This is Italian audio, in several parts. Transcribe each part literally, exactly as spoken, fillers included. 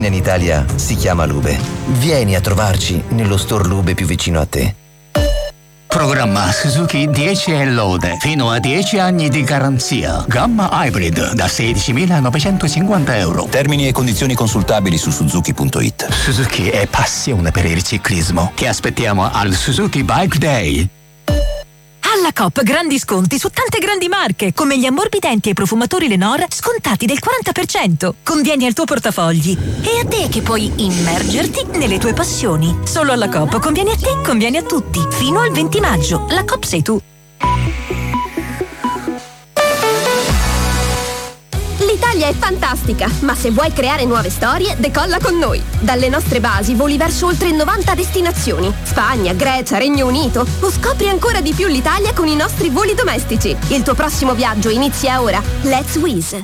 In Italia si chiama Lube. Vieni a trovarci nello store Lube più vicino a te. Programma Suzuki dieci e lode, fino a dieci anni di garanzia. Gamma Hybrid da sedicimilanovecentocinquanta euro. Termini e condizioni consultabili su suzuki punto it. Suzuki è passione per il ciclismo. Ti aspettiamo al Suzuki Bike Day. Alla Coop grandi sconti su tante grandi marche, come gli ammorbidenti e i profumatori Lenor scontati del quaranta per cento. Convieni al tuo portafogli. E a te che puoi immergerti nelle tue passioni. Solo alla Coop conviene a te, conviene a tutti. Fino al venti maggio. La Coop sei tu. L'Italia è fantastica, ma se vuoi creare nuove storie, decolla con noi. Dalle nostre basi voli verso oltre novanta destinazioni. Spagna, Grecia, Regno Unito. O scopri ancora di più l'Italia con i nostri voli domestici. Il tuo prossimo viaggio inizia ora. Let's Wizz.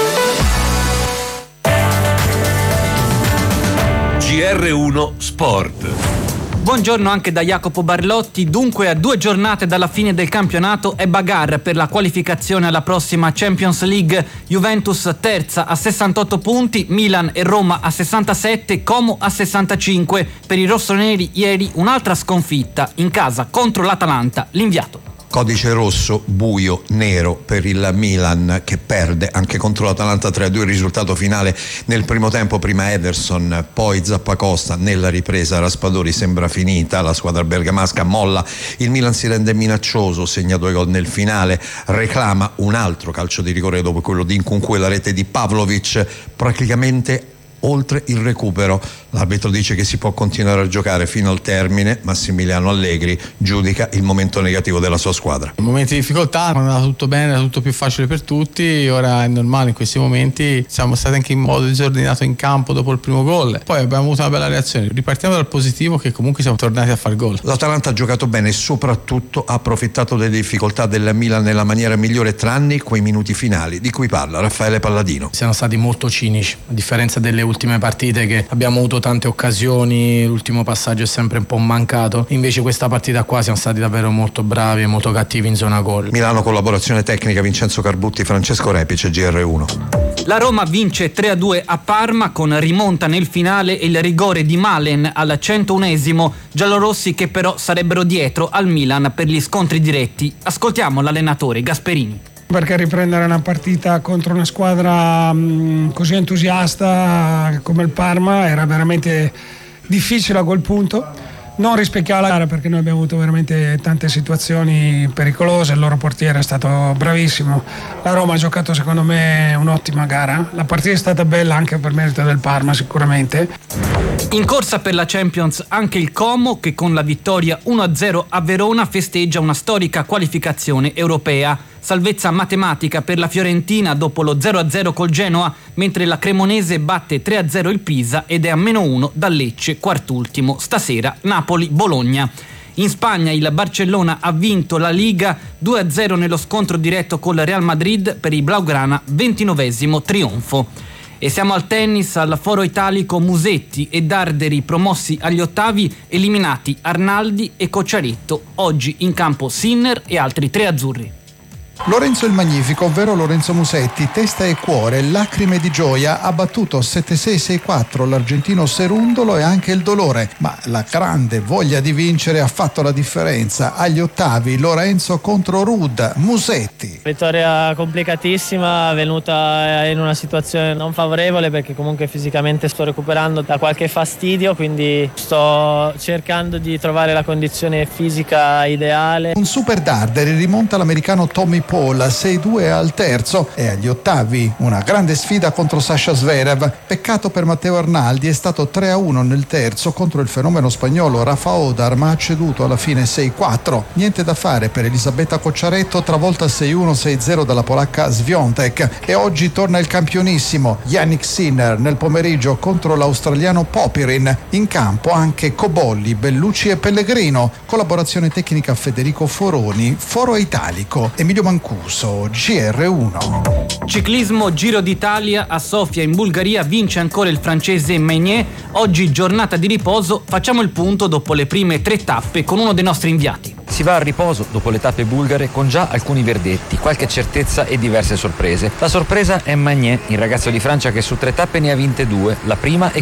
G R uno Sport. Buongiorno anche da Jacopo Barlotti. Dunque, a due giornate dalla fine del campionato è bagarre per la qualificazione alla prossima Champions League. Juventus terza a sessantotto punti, Milan e Roma a sessantasette, Como a sessantacinque. Per i rossoneri ieri un'altra sconfitta in casa contro l'Atalanta, l'inviato. Codice rosso, buio, nero per il Milan che perde anche contro l'Atalanta tre a due, il risultato finale nel primo tempo, prima Ederson, poi Zappacosta, nella ripresa Raspadori sembra finita, la squadra bergamasca molla, il Milan si rende minaccioso, segna due gol nel finale, reclama un altro calcio di rigore dopo quello di Nkunku e la rete di Pavlovic, praticamente oltre il recupero. L'arbitro dice che si può continuare a giocare fino al termine. Massimiliano Allegri giudica il momento negativo della sua squadra. In momenti di difficoltà non è andato tutto bene, è tutto più facile per tutti, ora è normale, in questi momenti siamo stati anche in modo disordinato in campo dopo il primo gol, poi abbiamo avuto una bella reazione. Ripartiamo dal positivo, che comunque siamo tornati a far gol. L'Atalanta ha giocato bene e soprattutto ha approfittato delle difficoltà del Milan nella maniera migliore, tranne quei minuti finali di cui parla Raffaele Palladino. Siamo stati molto cinici, a differenza delle ultime partite che abbiamo avuto tante occasioni, l'ultimo passaggio è sempre un po' mancato, invece questa partita qua siamo stati davvero molto bravi e molto cattivi in zona gol. Milano, collaborazione tecnica Vincenzo Carbutti, Francesco Repice, G R uno. La Roma vince tre a due a Parma con rimonta nel finale e il rigore di Malen al centounesimo, giallorossi che però sarebbero dietro al Milan per gli scontri diretti. Ascoltiamo l'allenatore Gasperini. Perché riprendere una partita contro una squadra mh, così entusiasta come il Parma era veramente difficile a quel punto. Non rispecchiava la gara perché noi abbiamo avuto veramente tante situazioni pericolose, il loro portiere è stato bravissimo, la Roma ha giocato secondo me un'ottima gara, la partita è stata bella anche per merito del Parma sicuramente. In corsa per la Champions anche il Como, che con la vittoria uno a zero a Verona festeggia una storica qualificazione europea. Salvezza matematica per la Fiorentina dopo lo zero a zero col Genoa, mentre la Cremonese batte tre a zero il Pisa ed è a meno uno dal Lecce, quartultimo. Stasera Napoli-Bologna. In Spagna il Barcellona ha vinto la Liga due a zero nello scontro diretto col Real Madrid, per i Blaugrana ventinovesimo trionfo. E siamo al tennis, al Foro Italico. Musetti e Darderi promossi agli ottavi, eliminati Arnaldi e Cocciaretto. Oggi in campo Sinner e altri tre azzurri. Lorenzo il Magnifico, ovvero Lorenzo Musetti, testa e cuore, lacrime di gioia, ha battuto sette sei sei quattro l'argentino Serundolo e anche il dolore, ma la grande voglia di vincere ha fatto la differenza. Agli ottavi Lorenzo contro Ruud. Musetti. Vittoria complicatissima, venuta in una situazione non favorevole perché comunque fisicamente sto recuperando da qualche fastidio, quindi sto cercando di trovare la condizione fisica ideale. Un super Darderi rimonta l'americano Tommy Paul sei due al terzo e agli ottavi una grande sfida contro Sasha Zverev. Peccato per Matteo Arnaldi, è stato tre a uno nel terzo contro il fenomeno spagnolo Rafa Odar, ma ha ceduto alla fine sei quattro. Niente da fare per Elisabetta Cocciaretto, travolta sei uno sei zero dalla polacca Swiatek. E oggi torna il campionissimo Yannick Sinner nel pomeriggio contro l'australiano Popirin. In campo anche Cobolli, Bellucci e Pellegrino. Collaborazione tecnica Federico Foroni. Foro Italico Emilio Mancuso, G R uno. Ciclismo Giro d'Italia a Sofia in Bulgaria, vince ancora il francese Meunier. Oggi giornata di riposo, facciamo il punto dopo le prime tre tappe con uno dei nostri inviati. Si va a riposo dopo le tappe bulgare con già alcuni verdetti, qualche certezza e diverse sorprese. La sorpresa è Meunier, il ragazzo di Francia che su tre tappe ne ha vinte due, la prima e